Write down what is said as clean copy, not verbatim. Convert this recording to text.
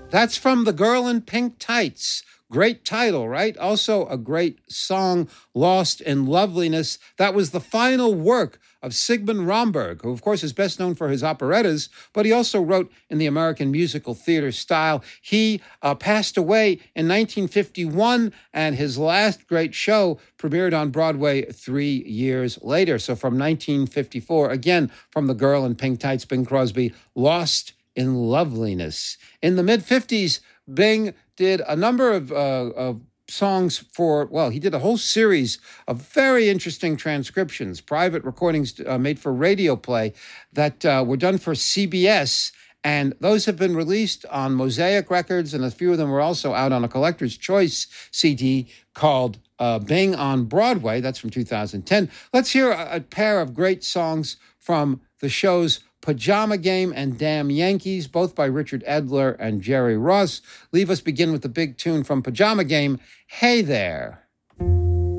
That's from The Girl in Pink Tights. Great title, right? Also a great song, Lost in Loveliness. That was the final work of Sigmund Romberg, who of course is best known for his operettas, but he also wrote in the American musical theater style. He passed away in 1951, and his last great show premiered on Broadway 3 years later. So from 1954, again, from The Girl in Pink Tights, Bing Crosby, Lost in Loveliness. In the mid-50s, Bing did a number of songs for, well, he did a whole series of very interesting transcriptions, private recordings made for radio play that were done for CBS. And those have been released on Mosaic Records, and a few of them were also out on a collector's choice CD called Bing on Broadway. That's from 2010. Let's hear a pair of great songs from the shows Pajama Game and Damn Yankees, both by Richard Edler and Jerry Ross. Leave us begin with the big tune from Pajama Game, Hey There.